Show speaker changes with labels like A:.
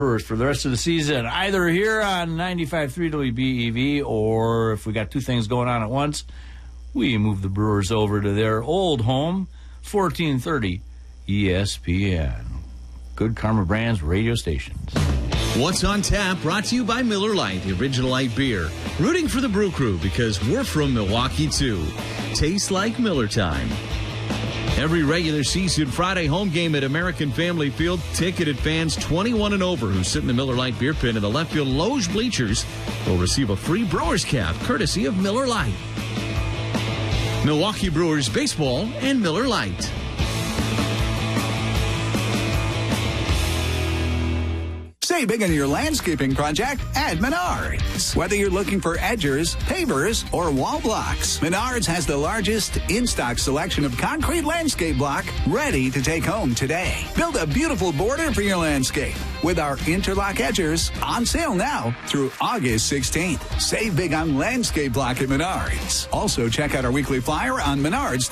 A: for the rest of the season, either here on 95.3 WBEV, or if we got two things going on at once, we move the Brewers over to their old home, 1430 ESPN. Good Karma Brands radio stations.
B: What's on Tap brought to you by Miller Lite, the original light beer. Rooting for the Brew Crew because we're from Milwaukee too. Tastes like Miller time. Every regular season Friday home game at American Family Field, ticketed fans 21 and over who sit in the Miller Lite beer pit in the left field Loge bleachers will receive a free Brewers cap courtesy of Miller Lite. Milwaukee Brewers baseball and Miller Lite.
C: Save big on your landscaping project at Menards. Whether you're looking for edgers, pavers, or wall blocks, Menards has the largest in-stock selection of concrete landscape block ready to take home today. Build a beautiful border for your landscape with our interlock edgers on sale now through August 16th. Save big on landscape block at Menards. Also, check out our weekly flyer on Menards.